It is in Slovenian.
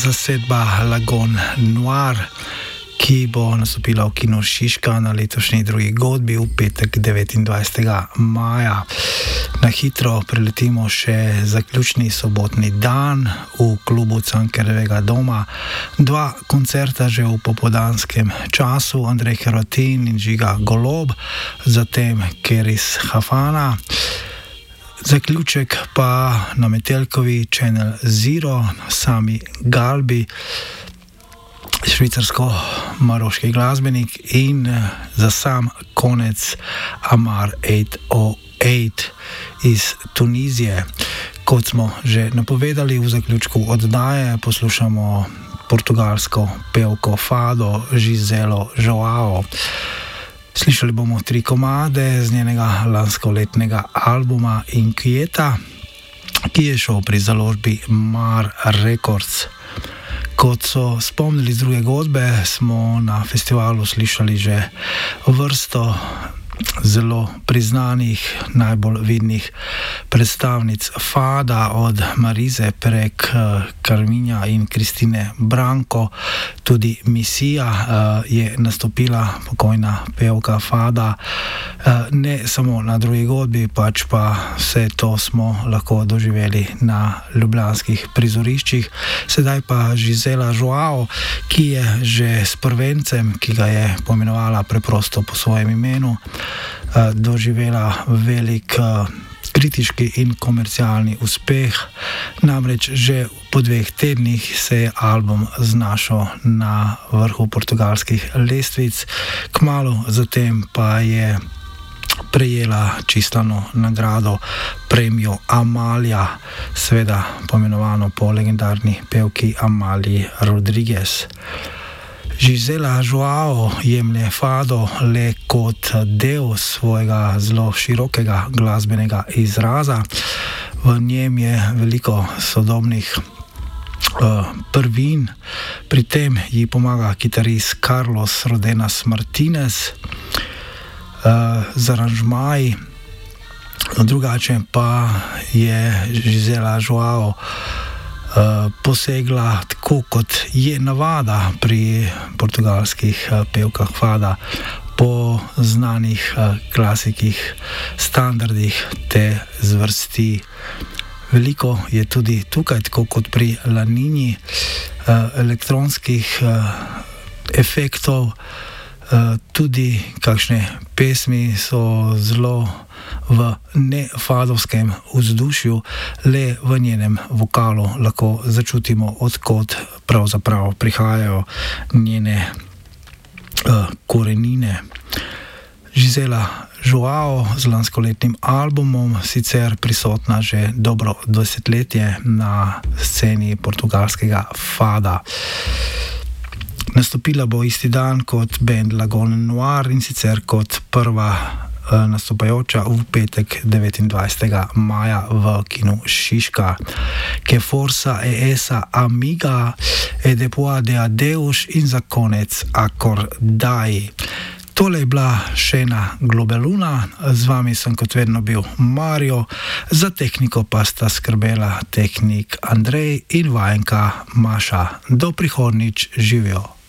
Zasedba Lagon Noir, ki bo nastopila v kinu Šiška na letošnji drugi godbi v petek 29. maja. Na hitro preletimo še zaključni sobotni dan v klubu Cankarjevega doma. 2 koncerta že v popoldanskem času, Andrej Hrvatin in Žiga Golob, zatem Keris Hafana. Zaključek pa na Metelkovi Channel Zero, Sami Galbi, švicarsko-maroški glasbenik, in za sam konec Amar 808 iz Tunizije. Kot smo že napovedali, v zaključku oddaje poslušamo portugalsko pevko fado Giselo Joao. Slišali bomo 3 komade z njenega lanskoletnega albuma Inquieta, ki je šel pri založbi Mar Records. Kot so spomnili z druge godbe, smo na festivalu slišali že vrsto zelo priznanih, najbolj vidnih predstavnic fada, od Marize prek Karminja in Kristine Branko. Tudi Misija je nastopila, pokojna pevka fada, ne samo na drugi godbi, pač pa vse to smo lahko doživeli na ljubljanskih prizoriščih. Sedaj pa Gisela Joao, ki je že s prvencem, ki ga je poimenovala preprosto po svojem imenu, doživela velik kritiški in komercialni uspeh. Namreč že po 2 tednih se je album znašel na vrhu portugalskih lestvic, kmalu zatem pa je prejela čistlano nagrado Premio Amalia, seveda poimenovano po legendarni pevki Amalii Rodriguez. Gisela Joao jemlje fado le kot del svojega zelo širokega glasbenega izraza. V njem je veliko sodobnih prvin, pri tem ji pomaga kitarist Carlos Rodenas Martinez z aranžmaji. Drugače pa je Gisela Joao posegla, tako kot je navada pri portugalskih pevkah fada, po znanih klasikih, standardih te zvrsti. Veliko je tudi tukaj, tako kot pri La Nini, elektronskih efektov, tudi kakšne pesmi so zelo v nefadovskem vzdušju, le v njenem vokalu lahko začutimo, odkot pravzaprav prihajajo njene korenine. Gisela Joao z lanskoletnim albumom, sicer prisotna že dobro 20-letje na sceni portugalskega fada. Nastopila bo isti dan kot band Lagon Noir, in sicer kot prva nastopajoča v petek 29. maja v kinu Šiška. Que forza e esa amiga e depois de adeus in za konec Acordai. Tole je bila še ena Globeluna, z vami sem kot vedno bil Mario, za tehniko pa sta skrbela tehnik Andrej in vajenka Maša. Do prihodnjič, živijo!